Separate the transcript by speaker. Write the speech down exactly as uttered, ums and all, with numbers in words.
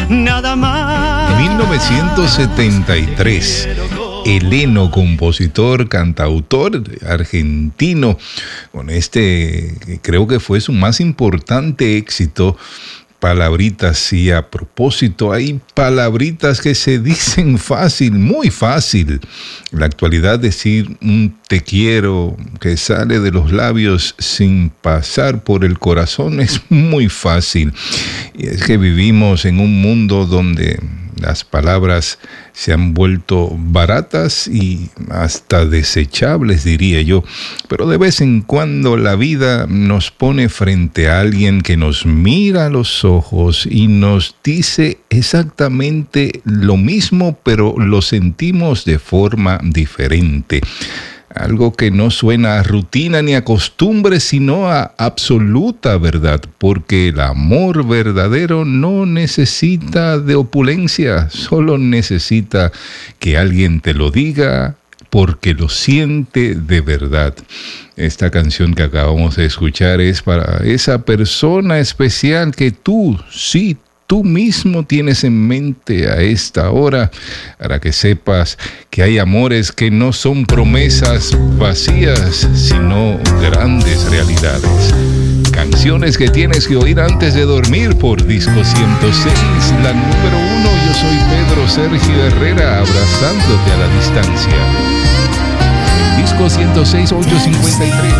Speaker 1: nada más.
Speaker 2: En mil novecientos setenta y tres, Eleno, compositor, cantautor argentino, con este, creo que fue su más importante éxito, Palabritas. Y a propósito, hay palabritas que se dicen fácil, muy fácil. En la actualidad, decir un te quiero que sale de los labios sin pasar por el corazón es muy fácil. Y es que vivimos en un mundo donde las palabras se han vuelto baratas y hasta desechables, diría yo. Pero de vez en cuando la vida nos pone frente a alguien que nos mira a los ojos y nos dice exactamente lo mismo, pero lo sentimos de forma diferente. Algo que no suena a rutina ni a costumbre, sino a absoluta verdad, porque el amor verdadero no necesita de opulencia, solo necesita que alguien te lo diga porque lo siente de verdad. Esta canción que acabamos de escuchar es para esa persona especial que tú, sí, tú mismo tienes en mente a esta hora, para que sepas que hay amores que no son promesas vacías, sino grandes realidades. Canciones que tienes que oír antes de dormir por Disco ciento seis, la número uno. Yo soy Pedro Sergio Herrera, abrazándote a la distancia. Disco ciento seis, ocho cincuenta y tres.